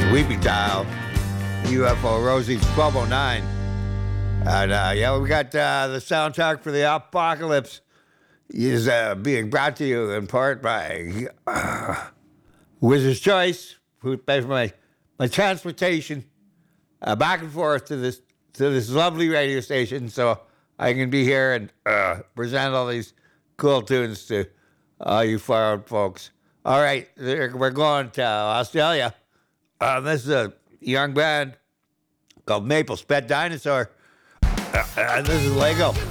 Weepy Tile, UFO Rosie's 1209. And we got the soundtrack for the apocalypse is being brought to you in part by Wizard's Choice, who pays for my transportation back and forth to this lovely radio station, so I can be here and present all these cool tunes to all you far out folks. All right, we're going to Australia. This is a young band called Maple's Pet Dinosaur. And this is Lego.